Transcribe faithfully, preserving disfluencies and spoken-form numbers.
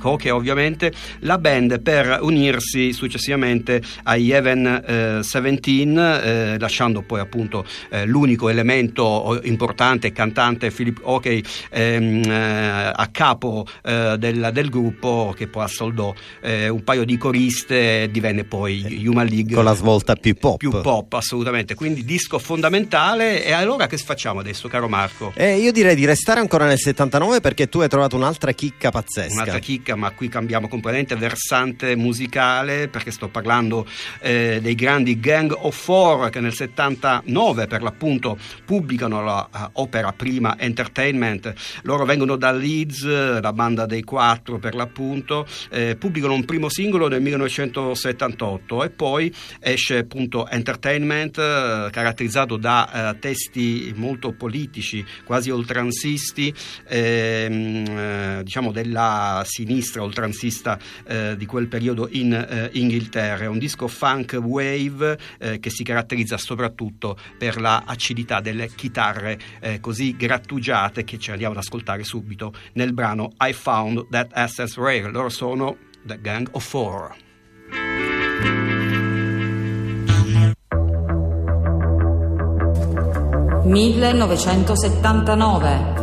Hockey ovviamente, la band per unirsi successivamente agli Even eh, Seventeen, eh, lasciando poi appunto eh, l'unico elemento importante, cantante Philip Hockey, ehm, eh, a capo eh, del, del gruppo, che poi assoldò eh, un paio di coriste e divenne poi Human League con la svolta più pop. più pop, assolutamente, quindi disco fondamentale. E allora che facciamo adesso, caro Marco? Eh, io direi di restare ancora nel settantanove, perché tu hai trovato un'altra chicca pazzesca. Un'altra chicca, ma qui cambiamo completamente versante musicale, perché sto parlando eh, dei grandi Gang of Four, che nel settantanove per l'appunto pubblicano la uh, opera prima Entertainment. Loro vengono da Leeds, la banda dei quattro per l'appunto, eh, pubblicano un primo singolo nel millenovecentosettantotto e poi esce appunto Entertainment, eh, caratterizzato da eh, testi molto politici, quasi oltranzisti, ehm, eh, diciamo della sinistra oltranzista eh, di quel periodo in eh, Inghilterra. È un disco funk wave eh, che si caratterizza soprattutto per la acidità delle chitarre eh, così grattugiate, che ci andiamo ad ascoltare subito nel brano I Found That Access Rail. Loro sono The Gang of Four. millenovecentosettantanove